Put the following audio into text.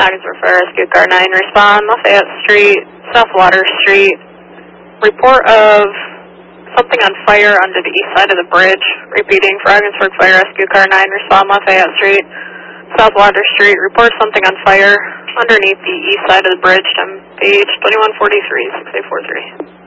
Ogdensburg Fire Rescue Car 9, respond Lafayette Street, South Water Street. Report of something on fire under the east side of the bridge. Repeating for Ogdensburg Fire Rescue Car 9, respond Lafayette Street, South Water Street. Report something on fire underneath the east side of the bridge. Page 2143, 6843.